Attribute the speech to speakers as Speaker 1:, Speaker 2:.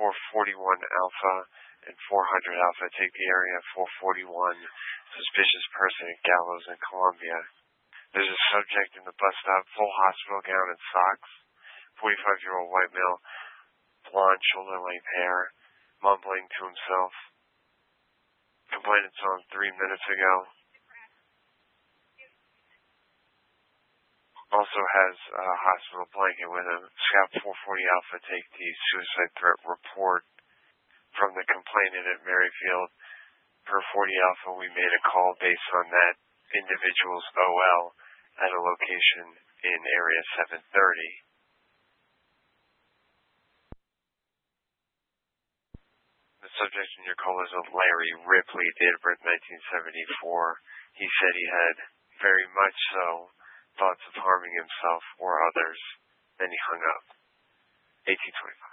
Speaker 1: 441 Alpha and 400 Alpha. Take the area 441. Suspicious person at Gallows in Columbia. There's a subject in the bus stop, full hospital gown and socks. 45-year-old white male, blonde, shoulder-length hair, mumbling to himself. Complainant saw him 3 minutes ago. Also has a hospital blanket with him. Scout 440 Alpha, take the suicide threat report from the complainant at Merrifield. Per 40 Alpha, we made a call based on that individual's OL at a location in Area 730. The subject in your call is a Larry Ripley, date of birth 1974. He said he had very much so thoughts of harming himself or others. Then he hung up. 1825.